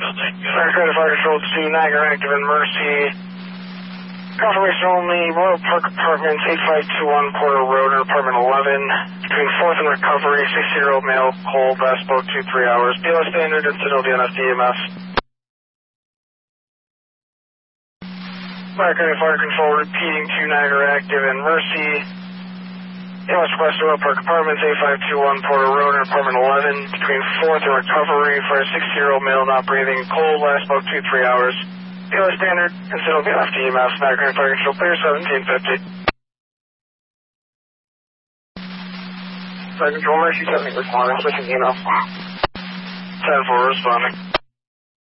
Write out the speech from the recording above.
Fire Control to Niagara Active and Mercy. Confirmation only, Royal Park Apartments, 8521 Porter Road, in Apartment 11. Between 4th and Recovery, 60-year-old male, cold, last spoke 2-3 hours. BLS standard and Citadel DNS DMS. Fire Control repeating to Niagara Active and Mercy. BLS request Royal Park Apartments, 8521 Porter Road, in Apartment 11. Between 4th and Recovery for a 60-year-old male not breathing, cold, last spoke 2-3 hours. BLS standard and Citadel DNS DMS. Niagara Fire Control clear 1750. Fire Control Mercy 70 responding, switching email. 10-4 responding.